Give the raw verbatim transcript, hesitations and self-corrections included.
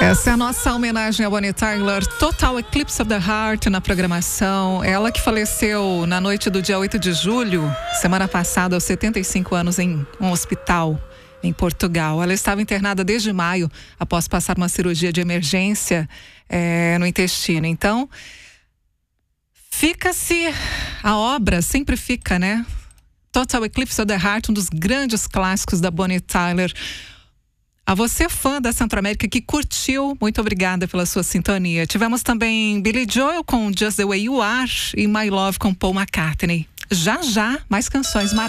Essa é a nossa homenagem a Bonnie Tyler, Total Eclipse of the Heart na programação. Ela que faleceu na noite do dia oito de julho, semana passada, aos setenta e cinco anos, em um hospital em Portugal. Ela estava internada desde maio, após passar uma cirurgia de emergência é, no intestino. Então, fica-se a obra, sempre fica, né? Total Eclipse of the Heart, um dos grandes clássicos da Bonnie Tyler. A você, fã da Centro-América, que curtiu, muito obrigada pela sua sintonia. Tivemos também Billy Joel com Just the Way You Are e My Love com Paul McCartney. Já já, mais canções maravilhosas.